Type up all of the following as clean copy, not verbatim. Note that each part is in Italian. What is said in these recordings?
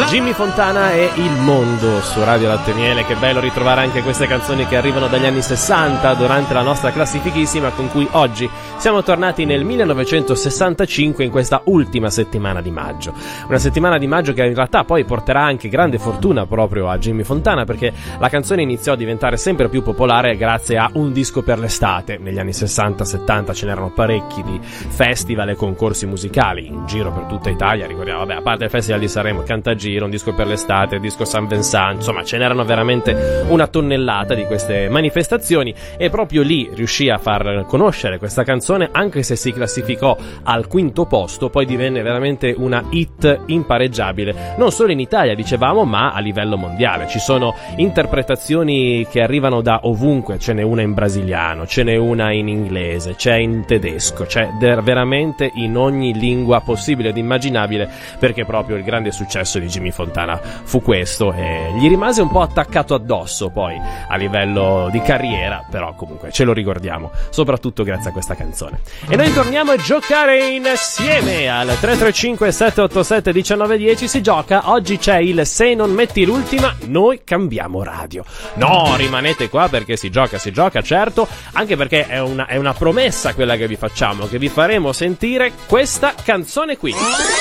Jimmy Fontana e Il Mondo su Radio Latte e Miele. Che bello ritrovare anche queste canzoni che arrivano dagli anni 60 durante la nostra classifichissima, con cui oggi siamo tornati nel 1965 in questa ultima settimana di maggio. Una settimana di maggio che in realtà poi porterà anche grande fortuna proprio a Jimmy Fontana, perché la canzone iniziò a diventare sempre più popolare grazie a Un disco per l'estate. Negli anni 60-70 ce n'erano parecchi di festival e concorsi musicali in giro per tutta Italia. Ricordiamo, vabbè, a parte il Festival di Sanremo, Cantagiro, Un disco per l'estate, il disco San Vincent, insomma ce n'erano veramente una tonnellata di queste manifestazioni, e proprio lì riuscì a far conoscere questa canzone, anche se si classificò al quinto posto. Poi divenne veramente una hit impareggiabile, non solo in Italia dicevamo, ma a livello mondiale. Ci sono interpretazioni che arrivano da ovunque, ce n'è una in brasiliano, ce n'è una in inglese, c'è in tedesco, c'è veramente in ogni lingua possibile ed immaginabile, perché proprio il grande successo di Jimmy Fontana fu questo, e gli rimase un po' attaccato addosso poi a livello di carriera, però comunque ce lo ricordiamo soprattutto grazie a questa canzone. E noi torniamo a giocare insieme al 335 787 1910. Si gioca, oggi c'è il Se non metti l'ultima noi cambiamo radio. No, rimanete qua perché si gioca certo, anche perché è una promessa quella che vi facciamo, che vi faremo sentire questa canzone qui.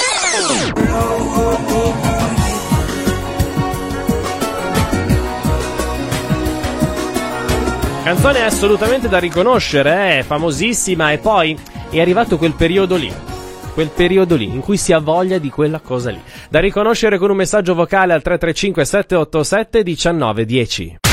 Canzone assolutamente da riconoscere, è famosissima, e poi è arrivato quel periodo lì in cui si ha voglia di quella cosa lì, da riconoscere con un messaggio vocale al 335 787 1910.